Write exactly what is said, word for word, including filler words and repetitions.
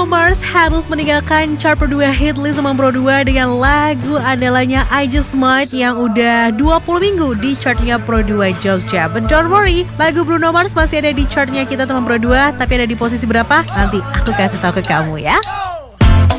Bruno Mars harus meninggalkan chart Pro dua hit list Demam Pro dua dengan lagu andalanya I Just Might yang udah dua puluh minggu di chartnya Pro dua Jogja. But don't worry, lagu Bruno Mars masih ada di chartnya kita Demam Pro dua, tapi ada di posisi berapa? Nanti aku kasih tahu ke kamu ya.